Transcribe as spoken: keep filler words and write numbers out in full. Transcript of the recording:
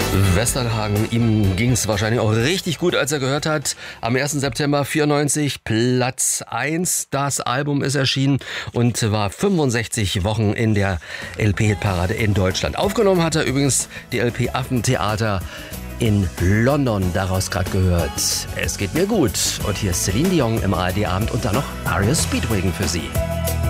Westerhagen, ihm ging es wahrscheinlich auch richtig gut, als er gehört hat. Am ersten September vierundneunzig, Platz eins. Das Album ist erschienen und war fünfundsechzig Wochen in der L P-Parade in Deutschland. Aufgenommen hat er übrigens die L P Affentheater in London, daraus gerade gehört. Es geht mir gut. Und hier ist Celine Dion im A R D-Abend und dann noch Aria Speedwagon für Sie.